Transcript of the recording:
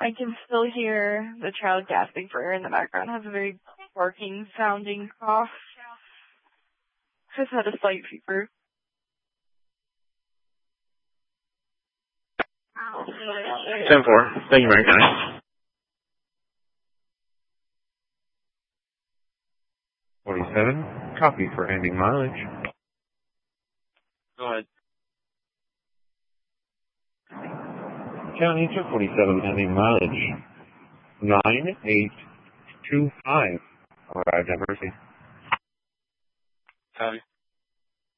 I can still hear the child gasping for air in the background. It has a very barking sounding cough. Just had a slight fever. Ten four. Thank you, Mary County. 47. Copy for ending mileage. Go ahead. County 247 ending mileage. 9825. Arrived at Mercy. Copy.